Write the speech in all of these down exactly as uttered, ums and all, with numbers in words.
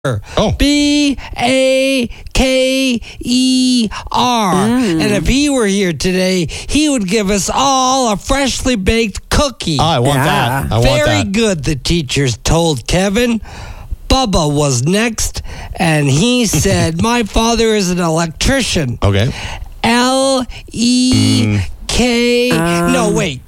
Oh. B A K E R. Mm. And if he were here today, he would give us all a freshly baked cookie. Oh, I want Yeah. that. I want Very that. good, the teachers told Kevin. Bubba was next, and he said, my father is an electrician. Okay. L E K. No, wait.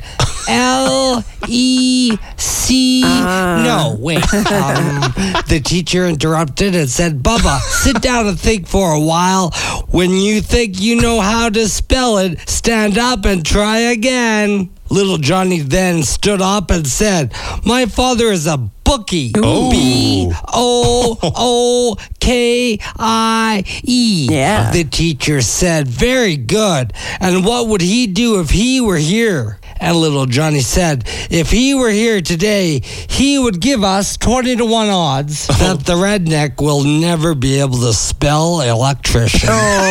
L E C. No, wait. Um, the teacher interrupted and said, Bubba, sit down and think for a while. When you think you know how to spell it, stand up and try again. Little Johnny then stood up and said, my father is a bookie. Ooh. B O O K I E. Yeah. The teacher said, very good. And what would he do if he were here? And little Johnny said, if he were here today, he would give us twenty to one odds that the redneck will never be able to spell electrician.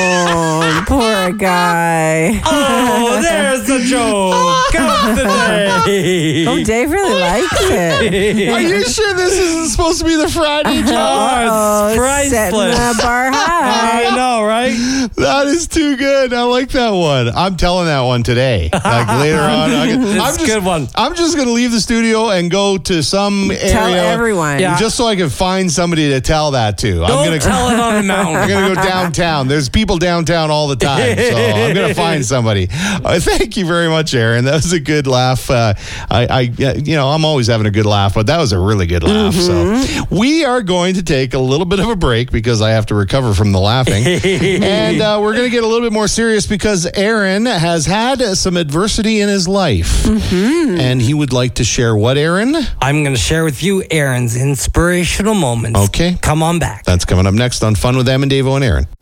Oh, poor guy. Oh, there's the joke of the day. Oh, Dave really likes it. Are you sure this isn't supposed to be the Friday joke? Oh, it's setting priceless. the bar high. I know, right? That is too good. I like that one. I'm telling that one today. Like later on. I can, It's I'm a just, good one. I'm just going to leave the studio and go to some area. Tell everyone. Yeah. Just so I can find somebody to tell that to. I'm Don't gonna, tell it on the I'm mountain. going to go downtown. There's people downtown all the time. So I'm going to find somebody. Uh, thank you very much, Aaron. That was a good laugh. Uh, I, I, you know, I'm always having a good laugh, but that was a really good laugh. So we are going to take a little bit of a break because I have to recover from the laughing. and uh, we're going to get a little bit more serious because Aaron has had some adversity in his life. And he would like to share what, Aaron? I'm going to share with you Aaron's inspirational moments. Okay. Come on back. That's coming up next on Fun with Em and Davo and Aaron.